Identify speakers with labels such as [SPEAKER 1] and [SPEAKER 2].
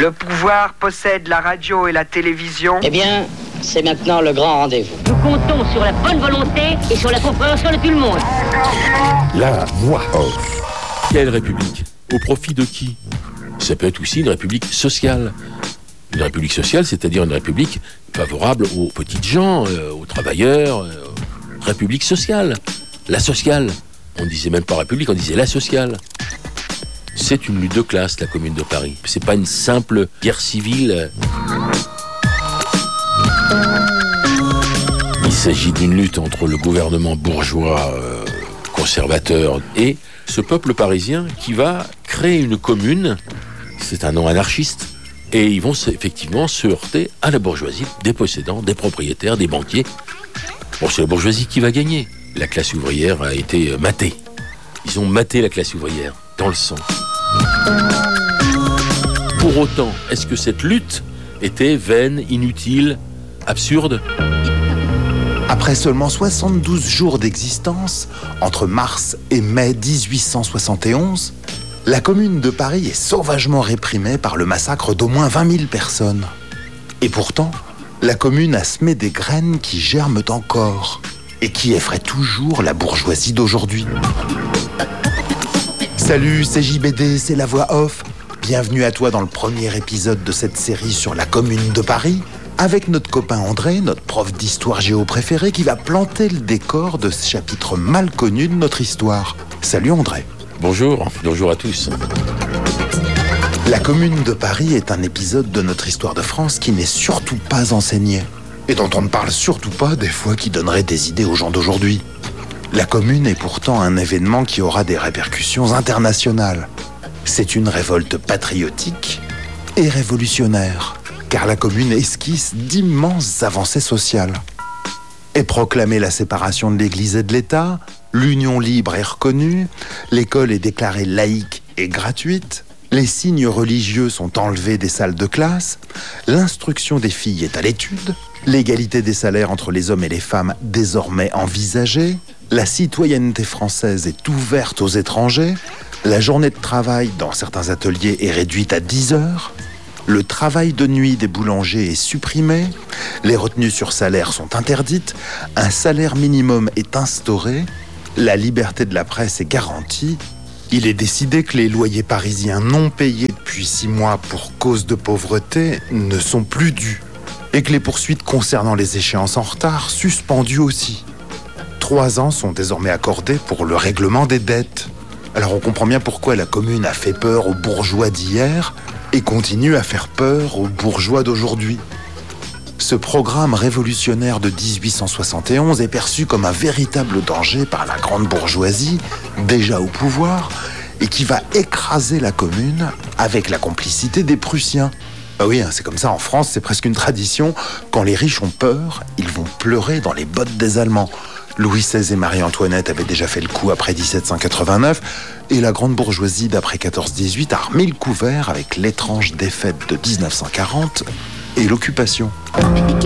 [SPEAKER 1] Le pouvoir possède la radio et la télévision.
[SPEAKER 2] Eh bien, c'est maintenant le grand rendez-vous.
[SPEAKER 3] Nous comptons sur la bonne volonté et sur la compréhension de tout le monde.
[SPEAKER 4] La voix off.
[SPEAKER 5] Quelle république? Au profit de qui? Ça peut être aussi une république sociale. Une république sociale, c'est-à-dire une république favorable aux petites gens, aux travailleurs. République sociale. La sociale. On disait même pas république, on disait la sociale. C'est une lutte de classe, la Commune de Paris. C'est pas une simple guerre civile. Il s'agit d'une lutte entre le gouvernement bourgeois conservateur et ce peuple parisien qui va créer une commune. C'est un nom anarchiste. Et ils vont effectivement se heurter à la bourgeoisie, des possédants, des propriétaires, des banquiers. Bon, c'est la bourgeoisie qui va gagner. La classe ouvrière a été matée. Ils ont maté la classe ouvrière dans le sang. Pour autant, est-ce que cette lutte était vaine, inutile, absurde?
[SPEAKER 4] Après seulement 72 jours d'existence, entre mars et mai 1871, la Commune de Paris est sauvagement réprimée par le massacre d'au moins 20 000 personnes. Et pourtant, la Commune a semé des graines qui germent encore et qui effraient toujours la bourgeoisie d'aujourd'hui. Salut, c'est JBD, c'est la voix off. Bienvenue à toi dans le premier épisode de cette série sur la Commune de Paris, avec notre copain André, notre prof d'histoire géo préféré, qui va planter le décor de ce chapitre mal connu de notre histoire. Salut André.
[SPEAKER 5] Bonjour à tous.
[SPEAKER 4] La Commune de Paris est un épisode de notre histoire de France qui n'est surtout pas enseigné, et dont on ne parle surtout pas des fois qui donnerait des idées aux gens d'aujourd'hui. La Commune est pourtant un événement qui aura des répercussions internationales. C'est une révolte patriotique et révolutionnaire, car la Commune esquisse d'immenses avancées sociales. Est proclamée la séparation de l'Église et de l'État, l'union libre est reconnue, l'école est déclarée laïque et gratuite, les signes religieux sont enlevés des salles de classe, l'instruction des filles est à l'étude, l'égalité des salaires entre les hommes et les femmes désormais envisagée, la citoyenneté française est ouverte aux étrangers, la journée de travail dans certains ateliers est réduite à 10 heures, le travail de nuit des boulangers est supprimé, les retenues sur salaire sont interdites, un salaire minimum est instauré, la liberté de la presse est garantie. Il est décidé que les loyers parisiens non payés depuis 6 mois pour cause de pauvreté ne sont plus dus et que les poursuites concernant les échéances en retard suspendues aussi. 3 ans sont désormais accordés pour le règlement des dettes. Alors on comprend bien pourquoi la Commune a fait peur aux bourgeois d'hier et continue à faire peur aux bourgeois d'aujourd'hui. Ce programme révolutionnaire de 1871 est perçu comme un véritable danger par la grande bourgeoisie, déjà au pouvoir, et qui va écraser la Commune avec la complicité des Prussiens. Ah oui, c'est comme ça en France, c'est presque une tradition. Quand les riches ont peur, ils vont pleurer dans les bottes des Allemands. Louis XVI et Marie-Antoinette avaient déjà fait le coup après 1789, et la grande bourgeoisie d'après 14-18 a remis le couvert avec l'étrange défaite de 1940 et l'occupation.